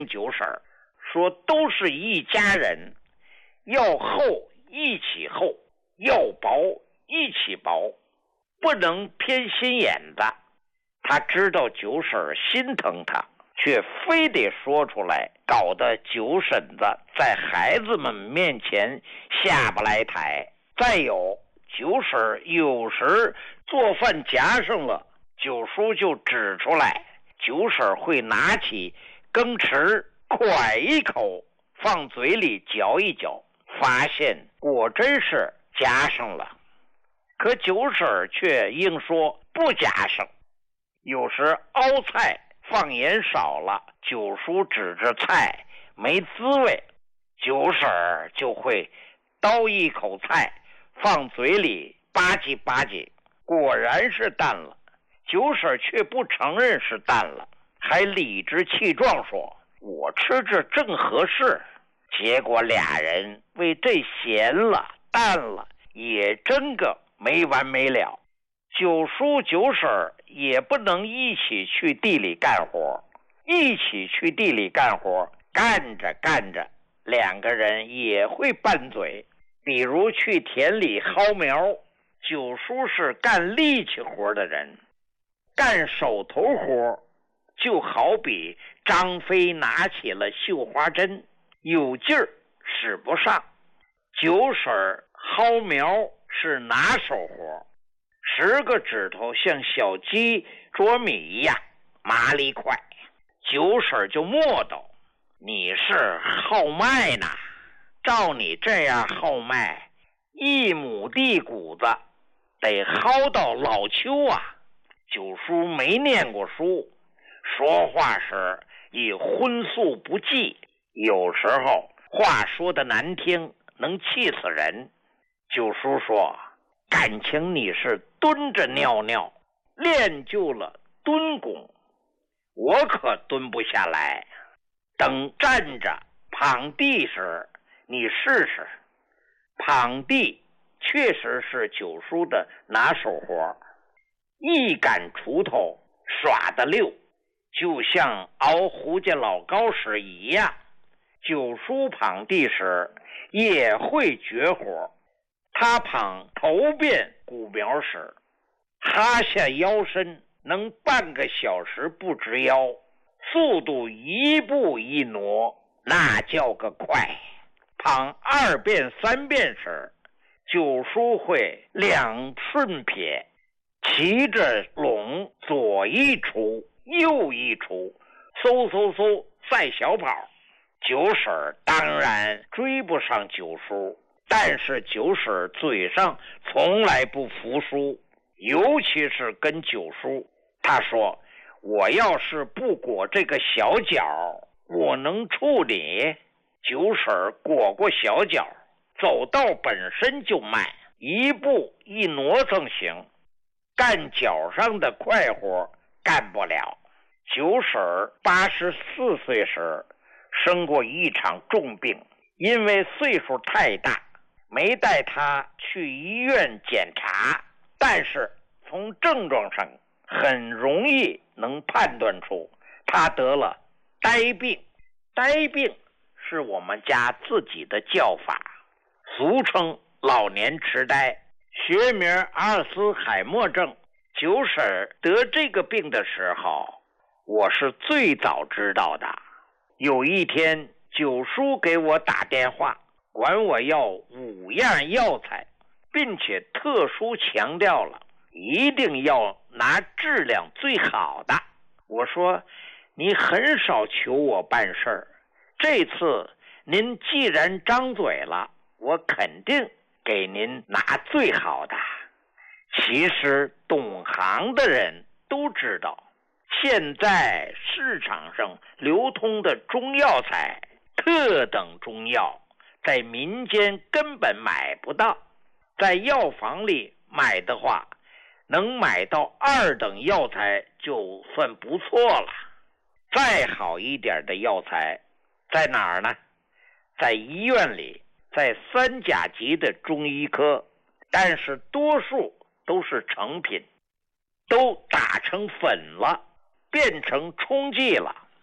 九婶儿，说都是一家人，要厚一起厚，要薄一起薄，不能偏心眼子。他知道九婶儿心疼他，却非得说出来，搞得九婶子在孩子们面前下不来台。再有，九婶儿有时做饭夹上了，九叔就指出来，九婶儿会拿起羹匙蒯一口，放嘴里嚼一嚼，发现果真是夹上了。可九婶儿却硬说不夹上。有时熬菜放盐少了，九叔指着菜没滋味，九婶儿就会叨一口菜放嘴里吧唧吧唧，果然是淡了。九婶儿却不承认是淡了，还理直气壮说我吃着正合适。结果俩人为这咸了淡了也争个没完没了。九叔九婶儿也不能一起去地里干活，一起去地里干活，干着干着两个人也会拌嘴。比如去田里薅苗，九叔是干力气活的人，干手头活就好比张飞拿起了绣花针，有劲儿使不上。九婶儿薅苗是拿手活，10个指头像小鸡啄米一样麻利快。九婶就磨叨，你是号麦呢，照你这样号麦，1亩地谷子得薅到老秋啊。九叔没念过书，说话时也荤素不忌，有时候话说的难听，能气死人。九叔说，感情你是蹲着尿尿，练就了蹲功，我可蹲不下来。等站着滂地时，你试试。滂地确实是九叔的拿手活，一杆锄头耍得溜，就像熬胡家老高时一样。九叔滂地时也会绝活，他滂头遍谷苗时，哈下腰身能半个小时不直腰，速度一步一挪，那叫个快。滂2遍3遍时，九叔会2顺撇，骑着垄左一锄右一锄，嗖嗖嗖赛小跑。九婶当然追不上九叔，但是九婶嘴上从来不服输，尤其是跟九叔。他说，我要是不裹这个小脚，我能处理。九婶裹过小脚，走道本身就慢，一步一挪蹭行，干脚上的快活干不了。九婶84岁时生过一场重病，因为岁数太大，没带她去医院检查，但是从症状上很容易能判断出她得了呆病。呆病是我们家自己的叫法，俗称老年痴呆，学名阿尔茨海默症。九婶得这个病的时候，我是最早知道的。有一天，九叔给我打电话，管我要5样药材，并且特殊强调了一定要拿质量最好的。我说，你很少求我办事儿，这次您既然张嘴了，我肯定给您拿最好的。其实懂行的人都知道，现在市场上流通的中药材，特等中药，在民间根本买不到，在药房里买的话，能买到2等药材就算不错了。再好一点的药材在哪儿呢？在医院里，在3甲级的中医科，但是多数都是成品，都打成粉了，变成冲剂了。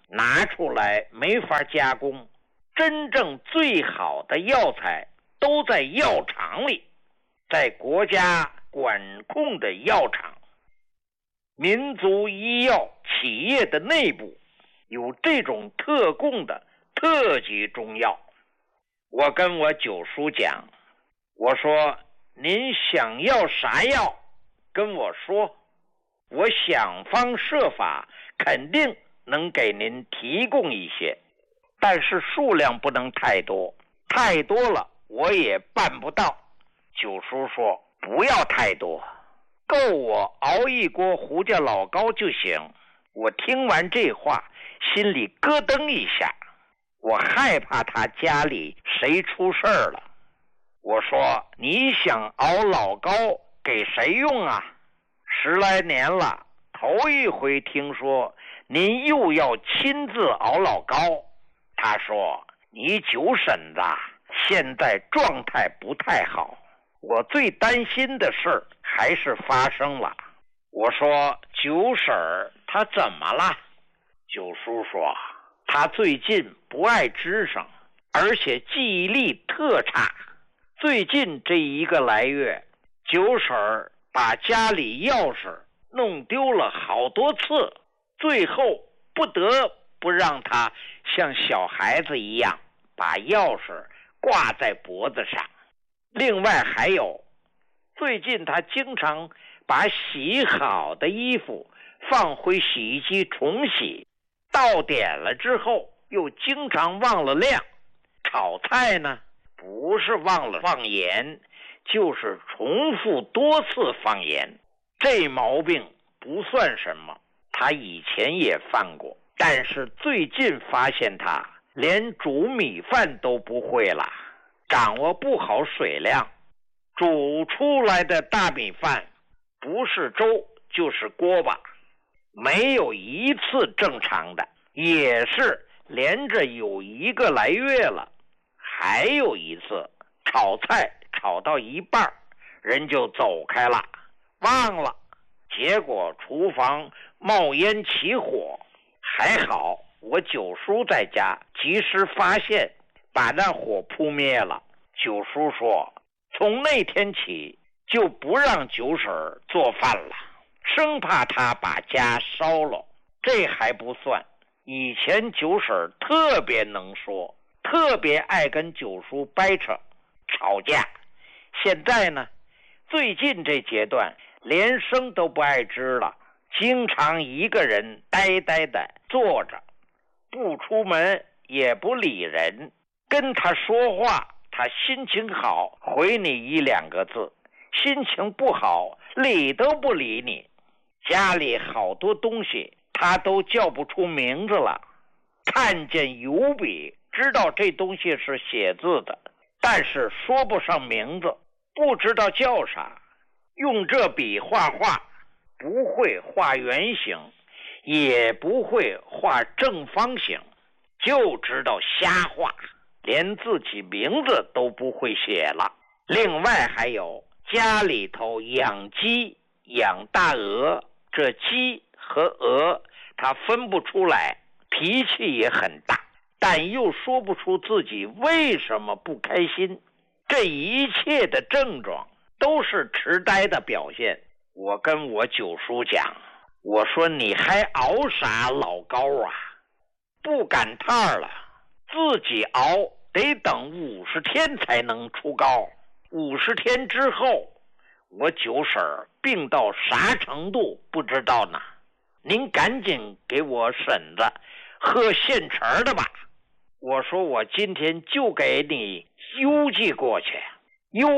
拿出来没法加工，真正最好的药材都在药厂里，在国家管控的药厂。民族医药企业的内部有这种特供的特级中药。我跟我九叔讲，我说您想要啥药跟我说，我想方设法肯定能给您提供一些，但是数量不能太多，太多了我也办不到。九叔说不要太多，够我熬一锅胡家老膏就行。我听完这话心里咯噔一下，我害怕他家里谁出事儿了。我说你想熬老膏给谁用啊？10来年了，头一回听说您又要亲自熬老膏。他说你九婶子现在状态不太好，我最担心的事还是发生了。我说九婶儿她怎么了？九叔说她最近不爱吱声，而且记忆力特差。最近这1个来月，九婶儿把家里钥匙弄丢了好多次，最后不得不让她像小孩子一样把钥匙挂在脖子上。另外还有，最近她经常把洗好的衣服放回洗衣机重洗，到点了之后又经常忘了晾。炒菜呢，不是忘了放盐，就是重复多次放盐。这毛病不算什么，他以前也犯过，但是最近发现他连煮米饭都不会了，掌握不好水量，煮出来的大米饭不是粥就是锅巴，没有一次正常的，也是连着有1个来月了。还有一次炒菜炒到一半，人就走开了，忘了，结果厨房冒烟起火，还好我九叔在家及时发现，把那火扑灭了。九叔说从那天起就不让九婶做饭了，生怕他把家烧了。这还不算，以前九婶特别能说，特别爱跟九叔掰扯吵架。现在呢，最近这阶段连声都不爱吱了，经常一个人呆呆的坐着，不出门也不理人。跟他说话，他心情好回你1、2个字，心情不好理都不理你。家里好多东西他都叫不出名字了，看见油笔知道这东西是写字的，但是说不上名字，不知道叫啥。用这笔画画，不会画圆形，也不会画正方形，就知道瞎画，连自己名字都不会写了。另外还有家里头养鸡养大鹅，这鸡和鹅他分不出来，脾气也很大，但又说不出自己为什么不开心。这一切的症状都是痴呆的表现。我跟我九叔讲，我说你还熬啥老膏啊？不赶趟了，自己熬得等50天才能出膏。50天之后，我九婶病到啥程度不知道呢。您赶紧给我婶子喝现成的吧。我说我今天就给你邮寄过去，邮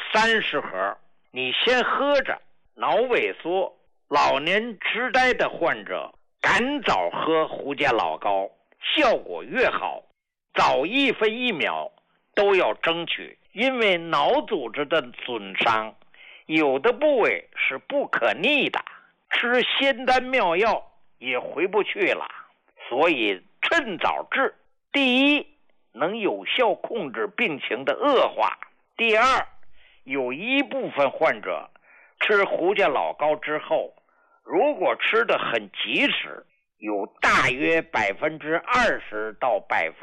30盒，你先喝着。脑萎缩、老年痴呆的患者赶早喝胡家老膏，效果越好，早1分1秒都要争取。因为脑组织的损伤，有的部位是不可逆的，吃仙丹妙药也回不去了，所以趁早治。第一，能有效控制病情的恶化；第二，有一部分患者吃胡家老膏之后，如果吃得很及时， 有大约20%到